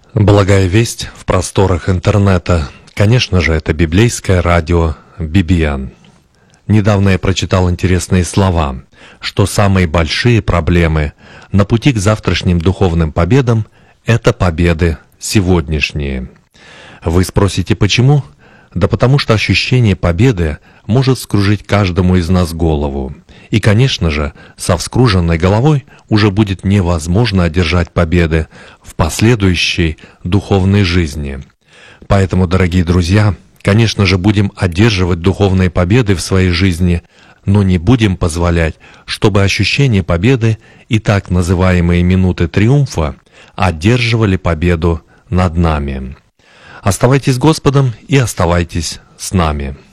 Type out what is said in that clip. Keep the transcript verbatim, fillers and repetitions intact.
Благая весть в просторах интернета. Конечно же, это библейское радио би би эн. Недавно я прочитал интересные слова, что самые большие проблемы на пути к завтрашним духовным победам – это победы сегодняшние. Вы спросите, почему? Да потому что ощущение победы может вскружить каждому из нас голову. И, конечно же, со вскруженной головой уже будет невозможно одержать победы в последующей духовной жизни. Поэтому, дорогие друзья, конечно же, будем одерживать духовные победы в своей жизни, но не будем позволять, чтобы ощущение победы и так называемые минуты триумфа одерживали победу над нами. Оставайтесь с Господом и оставайтесь с нами.